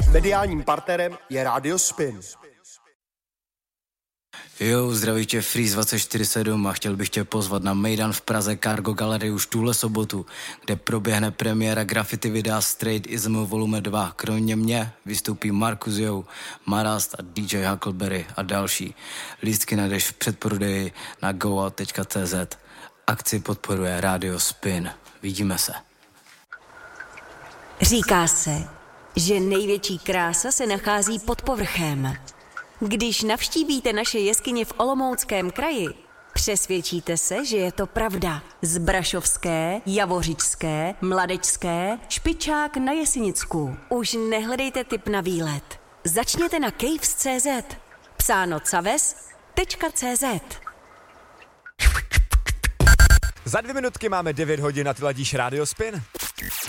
Mediálním partnerem je Radio Spin. Jo, zdraví tě Freeze 24/7 a chtěl bych tě pozvat na Mejdan v Praze Cargo Gallery už tuhle sobotu, kde proběhne premiéra graffiti videa Straightism volume 2. Kromě mě vystoupí Marcus Joe, Marast a DJ Huckleberry a další. Lístky najdeš v předprodeji na goout.cz. Akci podporuje Radio Spin. Vidíme se. Říká se, že největší krása se nachází pod povrchem. Když navštívíte naše jeskyně v Olomouckém kraji, přesvědčíte se, že je to pravda. Zbrašovské, Javořičské, Mladečské, Špičák na Jesenicku. Už nehledejte tip na výlet. Začněte na caves.cz. Psáno caves.cz. Za 2 minutky máme 9 hodin a ty ladíš Radio Spin.